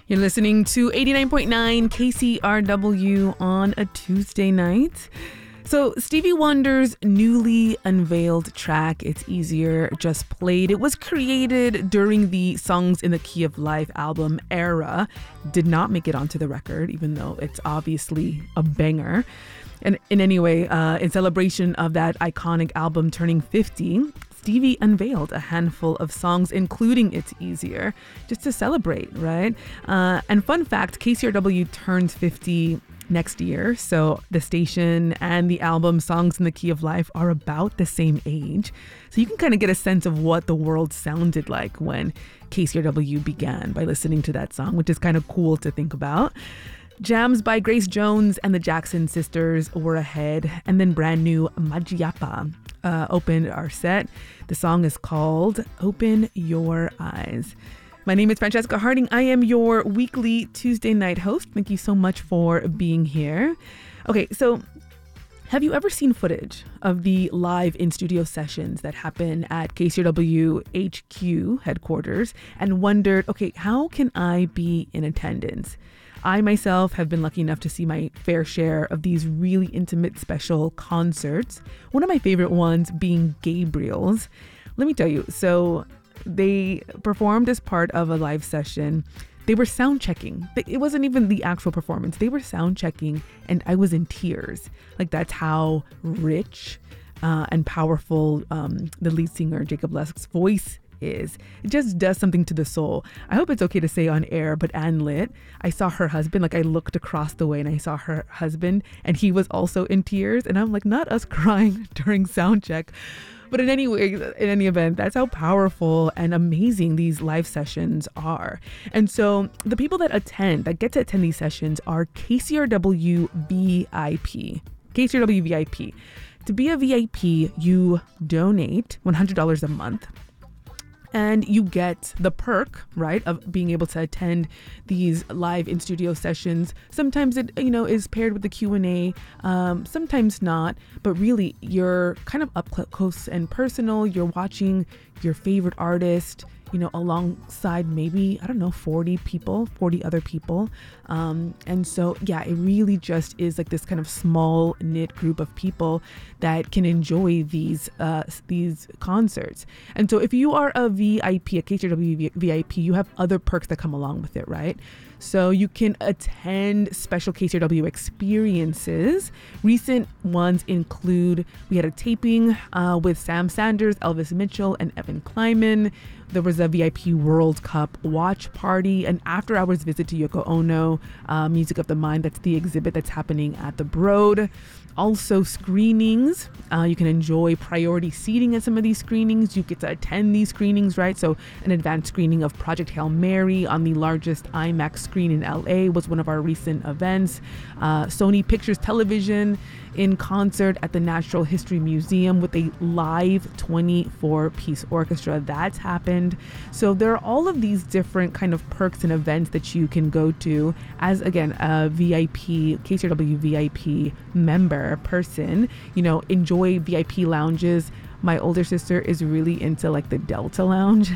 You're listening to 89.9 KCRW on a Tuesday night. So Stevie Wonder's newly unveiled track, It's Easier, just played. It was created during the Songs in the Key of Life album era. Did not make it onto the record, even though it's obviously a banger. And in any way, in celebration of that iconic album turning 50, Stevie unveiled a handful of songs, including It's Easier, just to celebrate, right? And fun fact, KCRW turns 50 next year. So the station and the album Songs in the Key of Life are about the same age. So you can kind of get a sense of what the world sounded like when KCRW began by listening to that song, which is kind of cool to think about. Jams by Grace Jones and the Jackson Sisters were ahead, and then brand new Magyapa opened our set. The song is called Open Your Eyes. My name is Francesca Harding. I am your weekly Tuesday night host. Thank you so much for being here. Okay, so have you ever seen footage of the live in-studio sessions that happen at KCRW HQ headquarters and wondered, okay, how can I be in attendance? I myself have been lucky enough to see my fair share of these really intimate special concerts. One of my favorite ones being Gabriel's. Let me tell you, so they performed as part of a live session. They were sound checking. It wasn't even the actual performance. They were sound checking and I was in tears. Like that's how rich and powerful the lead singer, Jacob Lusk's voice is. It just does something to the soul. I hope it's okay to say on air, but Ann Lit, I saw her husband, like I looked across the way and I saw her husband and he was also in tears. And I'm like, not us crying during sound check. But in any event, that's how powerful and amazing these live sessions are. And so the people that get to attend these sessions are KCRW VIP. KCRW VIP. To be a VIP, you donate $100 a month. And you get the perk, right, of being able to attend these live in-studio sessions. Sometimes it, is paired with the Q&A, sometimes not. But really, you're kind of up close and personal. You're watching your favorite artist, alongside maybe, 40 other people. And so, yeah, it really just is like this kind of small knit group of people that can enjoy these concerts. And so if you are a VIP, a KCRW VIP, you have other perks that come along with it, right? So you can attend special KCRW experiences. Recent ones include, we had a taping with Sam Sanders, Elvis Mitchell, and Evan Kleiman. There was a VIP World Cup watch party, an after-hours visit to Yoko Ono, Music of the Mind. That's the exhibit that's happening at the Broad. Also screenings. You can enjoy priority seating at some of these screenings. You get to attend these screenings, right? So an advanced screening of Project Hail Mary on the largest IMAX screen in LA was one of our recent events. Sony Pictures Television in concert at the Natural History Museum with a live 24-piece orchestra. That's happened. So there are all of these different kind of perks and events that you can go to as, again, a VIP, KCRW VIP member person, enjoy VIP lounges. My older sister is really into like the Delta Lounge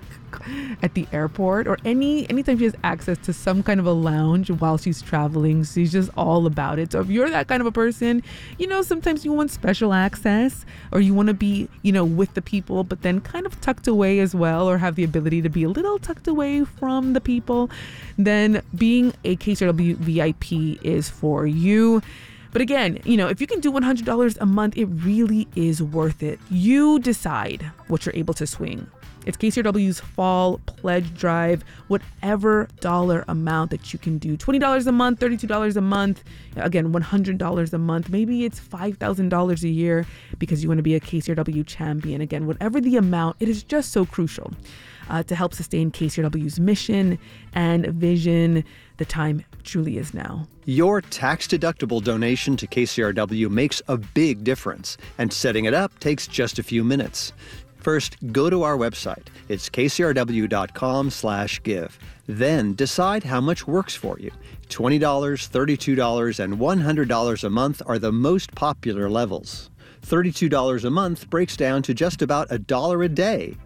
at the airport, or anytime she has access to some kind of a lounge while she's traveling. She's just all about it. So if you're that kind of a person, sometimes you want special access, or you want to be, with the people, but then kind of tucked away as well, or have the ability to be a little tucked away from the people, then being a KCRW VIP is for you. But again, if you can do $100 a month, it really is worth it. You decide what you're able to swing. It's KCRW's Fall Pledge Drive, whatever dollar amount that you can do. $20 a month, $32 a month, again, $100 a month. Maybe it's $5,000 a year because you want to be a KCRW champion. Again, whatever the amount, it is just so crucial to help sustain KCRW's mission and vision. The time truly is now. Your tax-deductible donation to KCRW makes a big difference, and setting it up takes just a few minutes. First, go to our website. It's kcrw.com/give. Then decide how much works for you. $20, $32, and $100 a month are the most popular levels. $32 a month breaks down to just about $1 a day.